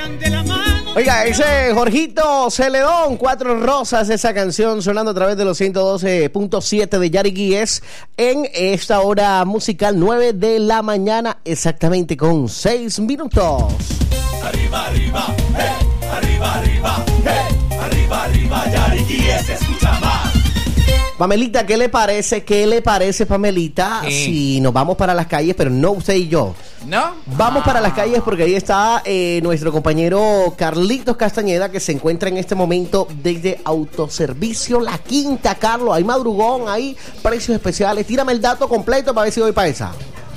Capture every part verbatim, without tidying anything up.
Oiga, ese Jorgito Celedón, Cuatro Rosas, esa canción sonando a través de los ciento doce punto siete de Yariguíes en esta hora musical, nueve de la mañana, exactamente con seis minutos. Arriba, arriba, hey, arriba, arriba, hey, arriba, arriba, Yariguíes se escucha más. Pamelita, ¿qué le parece? ¿Qué le parece, Pamelita? Sí. Si nos vamos para las calles, pero no usted y yo. ¿No? Vamos para las calles porque ahí está eh, nuestro compañero Carlitos Castañeda, que se encuentra en este momento desde Autoservicio La Quinta. Carlos, hay madrugón, hay precios especiales. Tírame el dato completo para ver si voy para esa.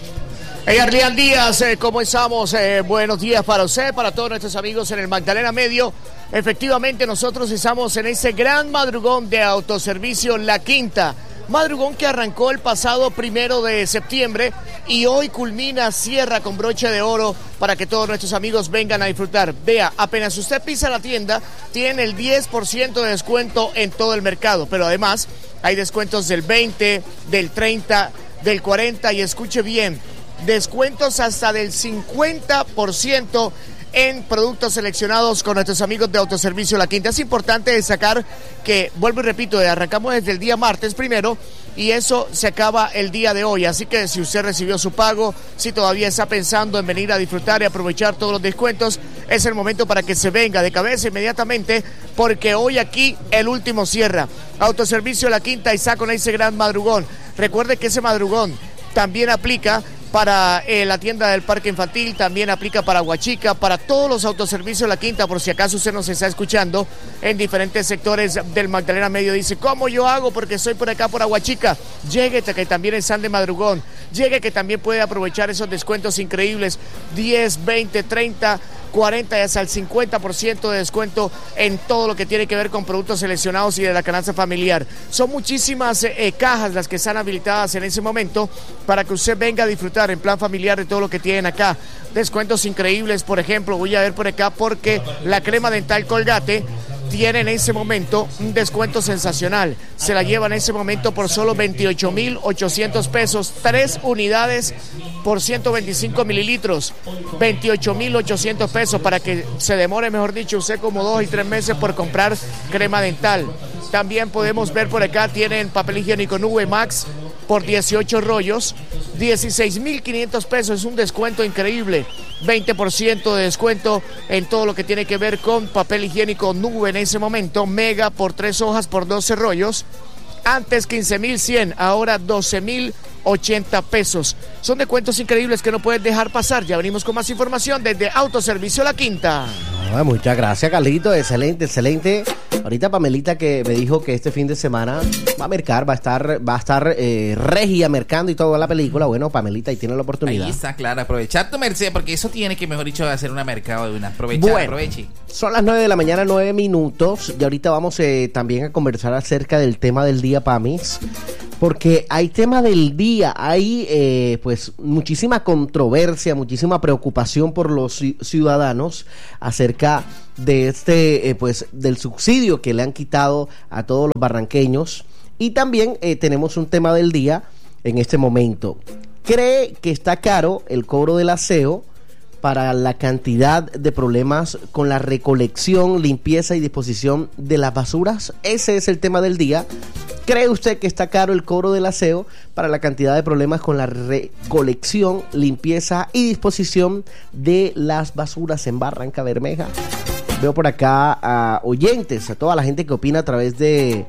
Hey, Arlian Díaz, eh, ¿cómo estamos? Eh, buenos días para usted, para todos nuestros amigos en el Magdalena Medio. Efectivamente, nosotros estamos en ese gran madrugón de Autoservicio La Quinta. Madrugón que arrancó el pasado primero de septiembre y hoy culmina, cierra con broche de oro para que todos nuestros amigos vengan a disfrutar. Vea, apenas usted pisa la tienda, tiene el diez por ciento de descuento en todo el mercado, pero además hay descuentos del veinte, del treinta, del cuarenta y escuche bien, descuentos hasta del cincuenta por ciento en productos seleccionados con nuestros amigos de Autoservicio La Quinta. Es importante destacar que, vuelvo y repito, arrancamos desde el día martes primero y eso se acaba el día de hoy. Así que si usted recibió su pago, si todavía está pensando en venir a disfrutar y aprovechar todos los descuentos, es el momento para que se venga de cabeza inmediatamente, porque hoy aquí el último cierra. Autoservicio La Quinta y está con ese gran madrugón. Recuerde que ese madrugón también aplica para eh, la tienda del Parque Infantil, también aplica para Huachica, para todos los autoservicios La Quinta, por si acaso usted nos está escuchando en diferentes sectores del Magdalena Medio. Dice, ¿cómo yo hago? Porque estoy por acá por Aguachica. Llegue, que también están de madrugón. Llegue, que también puede aprovechar esos descuentos increíbles, diez, veinte, treinta, cuarenta y hasta el cincuenta por ciento de descuento en todo lo que tiene que ver con productos seleccionados y de la canasta familiar. Son muchísimas eh, cajas las que están habilitadas en ese momento para que usted venga a disfrutar en plan familiar de todo lo que tienen acá. Descuentos increíbles, por ejemplo, voy a ver por acá porque la crema dental Colgate tiene en ese momento un descuento sensacional. Se la lleva en ese momento por solo veintiocho mil ochocientos pesos. Tres unidades por ciento veinticinco mililitros. veintiocho mil ochocientos pesos para que se demore, mejor dicho, usted como dos y tres meses por comprar crema dental. También podemos ver por acá, tienen papel higiénico Nube Max por dieciocho rollos, dieciséis mil quinientos pesos, es un descuento increíble, veinte por ciento de descuento en todo lo que tiene que ver con papel higiénico Nube en ese momento, Mega por tres hojas por doce rollos, antes quince mil cien, ahora doce mil ochenta pesos. Son descuentos increíbles que no puedes dejar pasar. Ya venimos con más información desde Autoservicio La Quinta. Ah, muchas gracias, Carlito, excelente, excelente. Ahorita Pamelita que me dijo que este fin de semana va a mercar, va a estar, va a estar eh, regia mercando y toda la película. Bueno, Pamelita, ahí tiene la oportunidad. Ahí está, claro, aprovechar tu merced, porque eso tiene que, mejor dicho, hacer una mercado de una. Aprovecha, bueno, aproveche. Son las nueve de la mañana, nueve minutos. Y ahorita vamos eh, también a conversar acerca del tema del día, Pamis. Porque hay tema del día, hay eh, pues muchísima controversia, muchísima preocupación por los ciudadanos acerca de este eh, pues del subsidio que le han quitado a todos los barranqueños. Y también eh, tenemos un tema del día en este momento. ¿Cree que está caro el cobro del aseo para la cantidad de problemas con la recolección, limpieza y disposición de las basuras? Ese es el tema del día. ¿Cree usted que está caro el cobro del aseo para la cantidad de problemas con la recolección, limpieza y disposición de las basuras en Barranca Bermeja? Veo por acá a oyentes, a toda la gente que opina a través de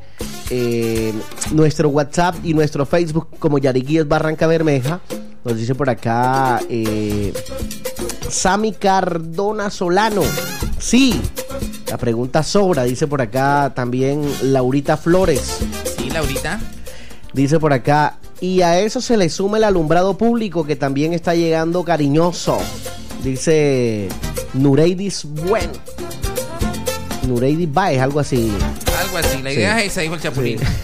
eh, nuestro WhatsApp y nuestro Facebook como Yariguíes Barranca Bermeja. Nos dice por acá eh, Sami Cardona Solano. Sí, la pregunta sobra, dice por acá también Laurita Flores. Sí, Laurita. Dice por acá, y a eso se le suma el alumbrado público que también está llegando cariñoso. Dice Nureidis Buen. Nureidis Baez, algo así. Algo así, la idea sí. es esa, dijo el Chapulín. Sí.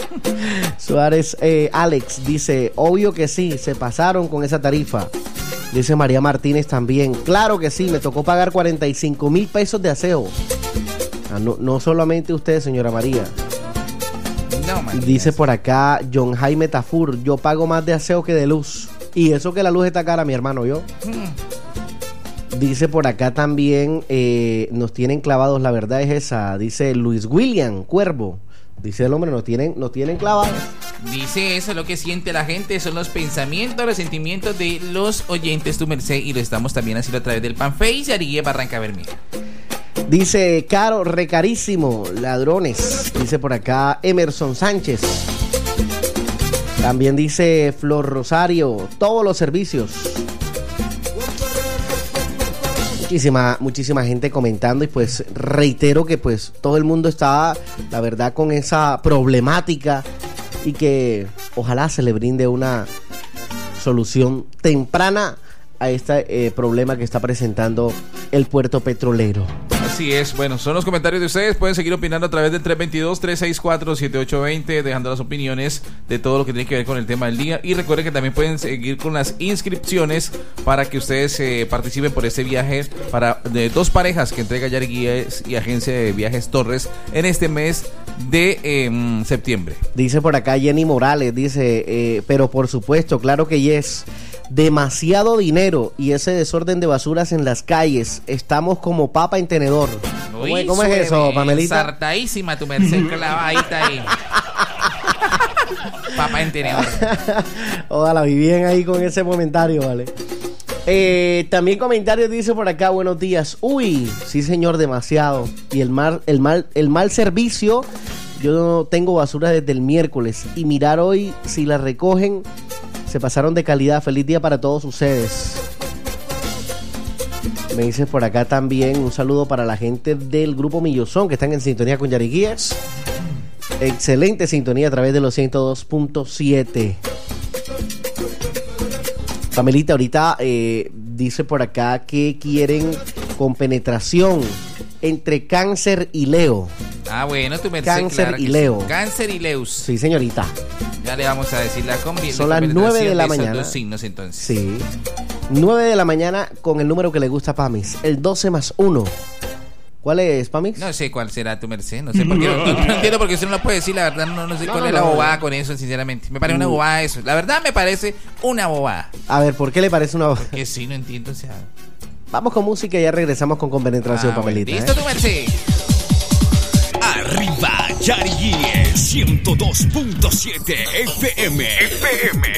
Suárez eh, Alex dice, obvio que sí, se pasaron con esa tarifa. Dice María Martínez también, claro que sí, me tocó pagar cuarenta y cinco mil pesos de aseo. Ah, no, no solamente usted, señora María. No, man. Dice por acá John Jaime Tafur, yo pago más de aseo que de luz. Y eso que la luz está cara, mi hermano, yo. Dice por acá también, eh, nos tienen clavados, la verdad es esa. Dice Luis William Cuervo. Dice el hombre, nos tienen, nos tienen clavados. Dice eso, lo que siente la gente, son los pensamientos, los sentimientos de los oyentes, tu merced, y lo estamos también haciendo a través del Fanface, Yariguía Barranca Bermeja. Dice Caro, recarísimo, ladrones. Dice por acá Emerson Sánchez. También dice Flor Rosario, todos los servicios. Muchísima, muchísima gente comentando y pues reitero que pues todo el mundo está, la verdad, con esa problemática y que ojalá se le brinde una solución temprana a este eh, problema que está presentando el puerto petrolero. Así es, bueno, son los comentarios de ustedes. Pueden seguir opinando a través del tres dos dos, tres seis cuatro, siete ocho dos cero, dejando las opiniones de todo lo que tiene que ver con el tema del día. Y recuerden que también pueden seguir con las inscripciones para que ustedes eh, participen por este viaje para de dos parejas que entrega Yariguías y Agencia de Viajes Torres en este mes de eh, septiembre. Dice por acá Jenny Morales, dice, eh, pero por supuesto, claro que yes. Demasiado dinero y ese desorden de basuras en las calles. Estamos como papa en tenedor. Uy, ¿Cómo, ¿cómo es eso, Pamelita? Sartadísima tu merced, clavadita ahí. Papa en tenedor. Ojalá vivían ahí con ese comentario, vale. Eh, también comentarios dice por acá, buenos días. Uy, sí señor, demasiado. Y el mal, el mal, el mal servicio. Yo no tengo basura desde el miércoles y mirar hoy si la recogen. Se pasaron de calidad. Feliz día para todos ustedes. Me dice por acá también un saludo para la gente del grupo Millozón que están en sintonía con Yariguías. Excelente sintonía a través de los ciento dos punto siete. Pamelita, ahorita eh, dice por acá que quieren con penetración entre Cáncer y Leo. Ah, bueno, tu merced, Cáncer claro y que Leo. Sí. Cáncer y Leus. Sí, señorita. Ya le vamos a decir la combi. Son las nueve de la mañana. Dos signos, entonces. Sí. nueve de la mañana con el número que le gusta a Pamis. El doce más uno. ¿Cuál es, Pamis? No sé cuál será tu merced. No sé por qué. No, no, no entiendo por qué usted no lo puede decir. La verdad, no, no sé No, cuál no, es la no, bobada no. con eso, sinceramente. Me parece una bobada eso. La verdad, me parece una bobada. A ver, ¿por qué le parece una... Que sí, no entiendo. O sea. Vamos con música y ya regresamos con Compenetración, Ah, bueno. Pamelita. Listo, ¿eh? tu merced. Arriba, Yariguíes ciento dos punto siete F M. F M.